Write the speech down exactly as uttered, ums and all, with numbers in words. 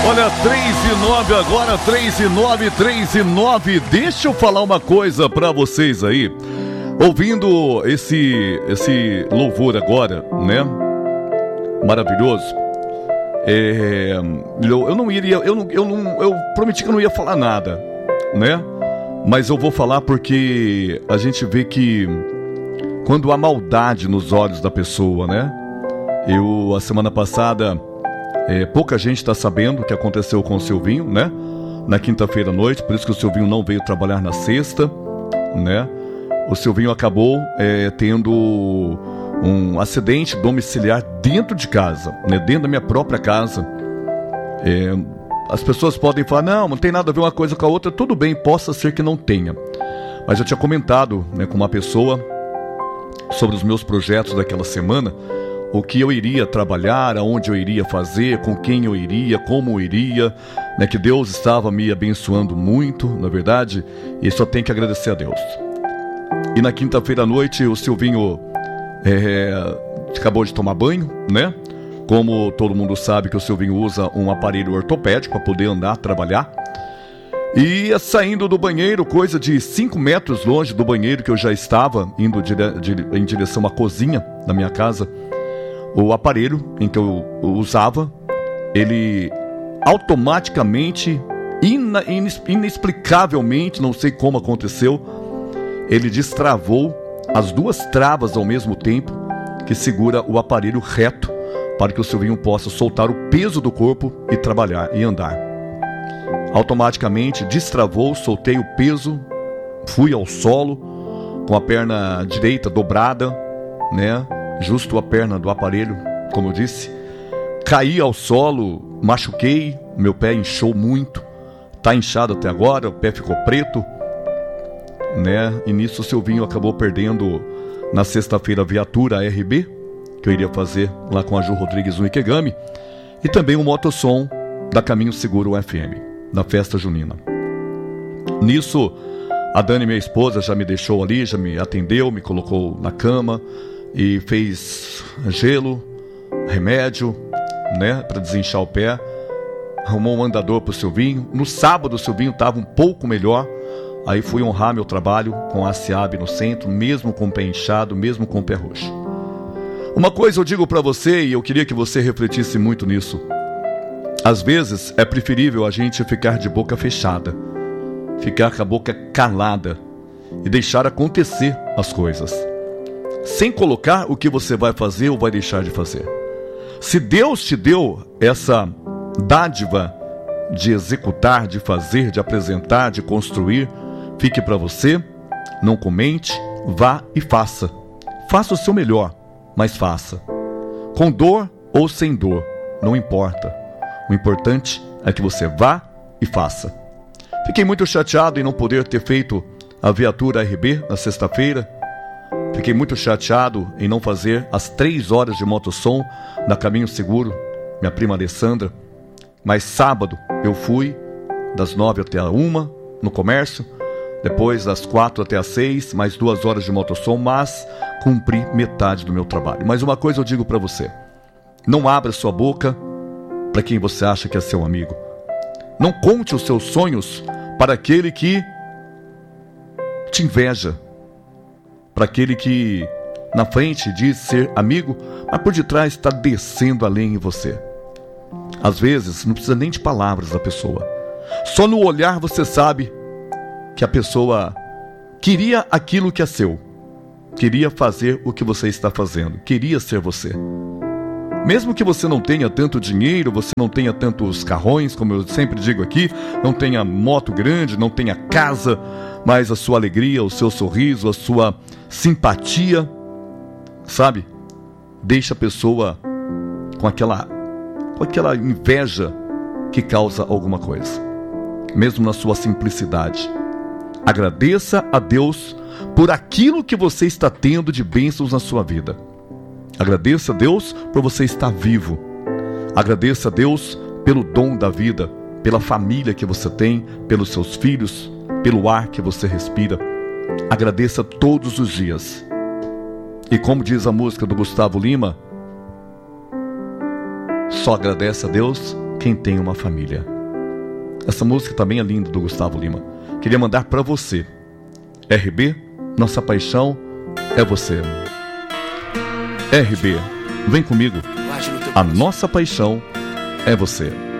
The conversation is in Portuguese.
Olha, três e nove agora, três e nove, três e nove. Deixa eu falar uma coisa pra vocês aí. Ouvindo esse, esse louvor agora, né? Maravilhoso. É, eu, eu não iria, eu, não, eu, não, eu prometi que eu não ia falar nada, né? Mas eu vou falar porque a gente vê que quando há maldade nos olhos da pessoa, né? Eu, a semana passada... É, pouca gente está sabendo o que aconteceu com o Silvinho, né? Na quinta-feira à noite, por isso que o Silvinho não veio trabalhar na sexta, né? O Silvinho acabou é, tendo um acidente domiciliar dentro de casa, né? Dentro da minha própria casa. É, as pessoas podem falar, não, não tem nada a ver uma coisa com a outra. Tudo bem, possa ser que não tenha. Mas eu tinha comentado, né, com uma pessoa sobre os meus projetos daquela semana, o que eu iria trabalhar, aonde eu iria fazer, com quem eu iria, como eu iria, né, que Deus estava me abençoando muito, na verdade, e só tenho que agradecer a Deus. E na quinta-feira à noite o Silvinho é, acabou de tomar banho, né? Como todo mundo sabe que o Silvinho usa um aparelho ortopédico para poder andar, trabalhar. E saindo do banheiro, coisa de cinco metros longe do banheiro que eu já estava, indo dire- dire- em direção à cozinha da minha casa, o aparelho em que eu usava, ele automaticamente, ina, ines, inexplicavelmente, não sei como aconteceu, ele destravou as duas travas ao mesmo tempo que segura o aparelho reto para que o Silvinho possa soltar o peso do corpo e trabalhar e andar. Automaticamente destravou, soltei o peso, fui ao solo com a perna direita dobrada, né? Justo a perna do aparelho, como eu disse. Caí ao solo, machuquei, meu pé inchou muito, tá inchado até agora, o pé ficou preto, né? E nisso o Silvinho acabou perdendo na sexta-feira a viatura R B, que eu iria fazer lá com a Ju Rodrigues no Ikegami, e também o motossom da Caminho Seguro F M, da festa junina. Nisso, a Dani, minha esposa, já me deixou ali, já me atendeu, me colocou na cama e fez gelo, remédio, né, para desinchar o pé. Arrumou um andador pro Silvinho. No sábado o Silvinho estava um pouco melhor. Aí fui honrar meu trabalho com a SEAB no centro, mesmo com o pé inchado, mesmo com o pé roxo. Uma coisa eu digo para você, e eu queria que você refletisse muito nisso. Às vezes é preferível a gente ficar de boca fechada, ficar com a boca calada e deixar acontecer as coisas, sem colocar o que você vai fazer ou vai deixar de fazer. Se Deus te deu essa dádiva de executar, de fazer, de apresentar, de construir, fique para você, não comente, vá e faça. Faça o seu melhor, mas faça. Com dor ou sem dor, não importa. O importante é que você vá e faça. Fiquei muito chateado em não poder ter feito a viatura R B na sexta-feira. Fiquei muito chateado em não fazer as três horas de motossom na Caminho Seguro, minha prima Alessandra. Mas sábado eu fui das nove até a uma no comércio, depois das quatro até as seis, mais duas horas de motossom, mas cumpri metade do meu trabalho. Mas uma coisa eu digo para você: não abra sua boca para quem você acha que é seu amigo. Não conte os seus sonhos para aquele que te inveja, para aquele que na frente diz ser amigo, mas por detrás está descendo a lenha em você. Às vezes não precisa nem de palavras da pessoa. Só no olhar você sabe que a pessoa queria aquilo que é seu, queria fazer o que você está fazendo, queria ser você. Mesmo que você não tenha tanto dinheiro, você não tenha tantos carrões, como eu sempre digo aqui, não tenha moto grande, não tenha casa, mas a sua alegria, o seu sorriso, a sua simpatia, sabe? Deixa a pessoa com aquela, com aquela inveja que causa alguma coisa, mesmo na sua simplicidade. Agradeça a Deus por aquilo que você está tendo de bênçãos na sua vida. Agradeça a Deus por você estar vivo. Agradeça a Deus pelo dom da vida, pela família que você tem, pelos seus filhos, pelo ar que você respira. Agradeça todos os dias. E como diz a música do Gustavo Lima, só agradece a Deus quem tem uma família. Essa música também é linda, do Gustavo Lima. Queria mandar para você. R B, nossa paixão é você. R B, vem comigo. A nossa paixão é você.